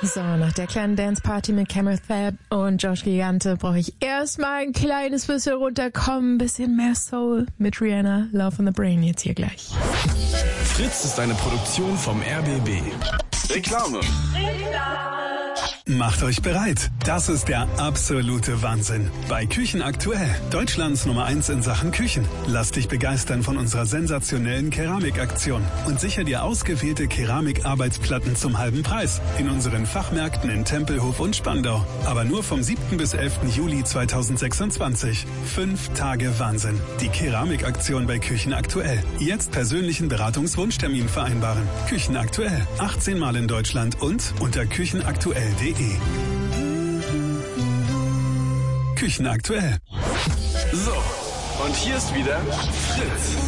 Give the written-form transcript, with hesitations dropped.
So, nach der kleinen Dance-Party mit Cameron Thab und Josh Gigante brauche ich erstmal ein kleines bisschen runterkommen, ein bisschen mehr Soul mit Rihanna, Love on the Brain jetzt hier gleich. Fritz ist eine Produktion vom RBB. Reklame. Macht euch bereit. Das ist der absolute Wahnsinn. Bei Küchen aktuell. Deutschlands Nummer 1 in Sachen Küchen. Lass dich begeistern von unserer sensationellen Keramikaktion und sicher dir ausgewählte Keramikarbeitsplatten zum halben Preis in unseren Fachmärkten in Tempelhof und Spandau. Aber nur vom 7. bis 11. Juli 2026. 5 Tage Wahnsinn. Die Keramikaktion bei Küchen aktuell. Jetzt persönlichen Beratungswunschtermin vereinbaren. Küchen aktuell. 18 Mal in Deutschland und unter küchenaktuell.de. Küchen aktuell. So, und hier ist wieder Fritz.